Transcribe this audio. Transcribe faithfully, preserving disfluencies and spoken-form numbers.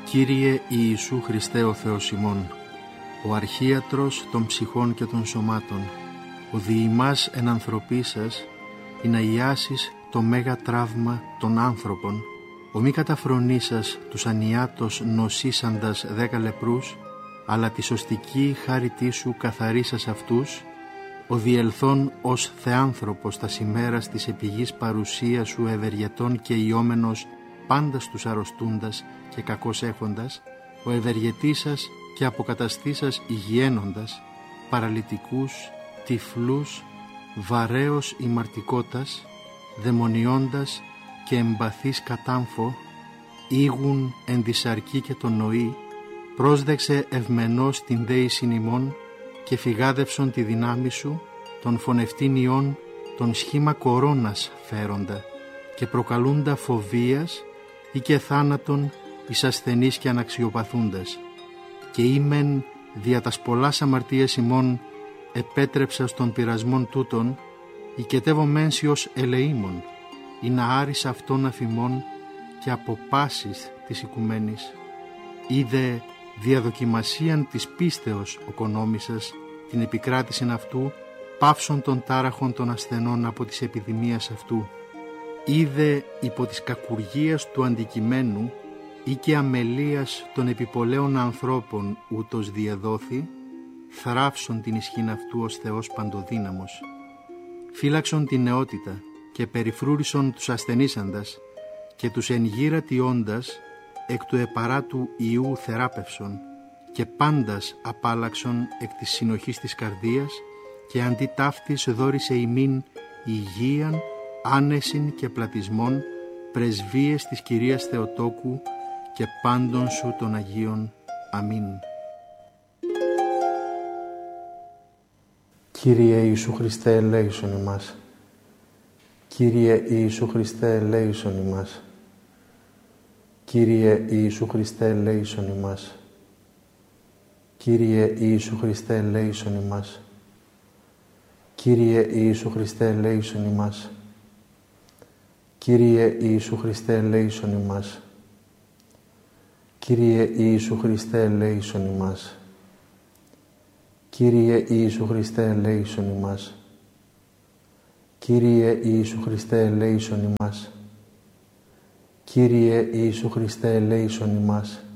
Κύριε Ιησού Χριστέ ο Θεός ημών, ο αρχίατρος των ψυχών και των σωμάτων, ο διημάς εν ανθρωπίσας, ή να ιάσεις το μέγα τραύμα των άνθρωπων, ο μη καταφρονήσας τους ανιάτος νοσήσαντας δέκα λεπρούς, αλλά τη σωστική χάριτή σου καθαρίσας αυτούς, ο διελθόν ως θεάνθρωπος τα ημέρας της επιγής παρουσίας σου ευεργετών και ιόμενος πάντα στους αρρωστούντας και κακώς έχοντας, ο ευεργετήσας και αποκαταστήσας υγιένοντας, παραλυτικούς, τυφλούς, βαρέως ημαρτικότας, δαιμονιώντας και εμπαθής κατάμφο, ήγουν εν τη σαρκή και τον νοή, πρόσδεξε ευμενός την δέησιν ημών και φυγάδευσον τη δυνάμει σου, των φωνευτήν ιών, των σχήμα κορώνας φέροντα και προκαλούντα φοβίας ή και θάνατον εις ασθενείς και αναξιοπαθούντας. Και ήμεν δια τας πολλάς αμαρτίας ημών επέτρεψας των πειρασμών τούτων, οικετεύομενσι ως ελεήμων, ή να άρισα αυτόν αφημών και από πάσης της οικουμένης. Είδε διαδοκιμασίαν της πίστεως οκονόμησας την επικράτησιν αυτού, πάυσον των τάραχων των ασθενών από της επιδημίας αυτού. Είδε υπό της κακουργίας του αντικειμένου ή και αμελίας των επιπολέων ανθρώπων ούτως διεδόθη, θράψον την ισχύν αυτού ως Θεός παντοδύναμος. Φύλαξον την νεότητα και περιφρούρισον τους ασθενήσαντας και τους εν γύρα τιώντας εκ του επαράτου Ιού θεράπευσον και πάντας απάλαξον εκ της συνοχής της καρδίας και αντί ταύτης δόρισε ημίν υγείαν, άνεσιν και πλατισμόν, πρεσβείες της Κυρίας Θεοτόκου και πάντων σου των Αγίων. Αμήν. Κύριε Ιησού Χριστέ, ελέησον ημάς. Κύριε Ιησού Χριστέ, ελέησον ημάς. Κύριε Ιησού Χριστέ, ελέησον ημάς. Κύριε Ιησού Χριστέ, ελέησον ημάς. Κύριε Ιησού Χριστέ, ελέησον ημάς. Κύριε Ιησού Χριστέ, ελέησον ημάς. Κύριε Ιησού Χριστέ, ελέησον ημάς. Κύριε Ιησού Χριστέ, ελέησον ημάς. Κύριε Ιησού Χριστέ, ελέησον ημάς. Κύριε Ιησού Χριστέ, ελέησον ημάς.